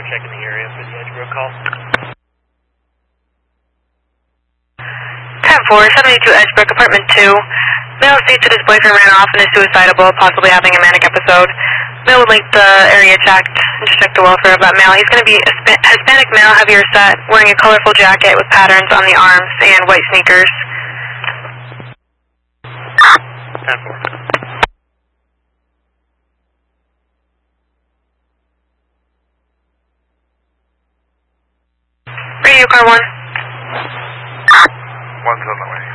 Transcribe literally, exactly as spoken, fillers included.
checking the area for the Edgebrook call. ten four, seventy-two Edgebrook, apartment two. Male states that his boyfriend ran off and is suicidal, possibly having a manic episode. Male would like the area checked and just check the welfare of that male. He's going to be a Hispanic male, heavier set, wearing a colorful jacket with patterns on the arms and white sneakers. ten four. Radio car one. One's on the way.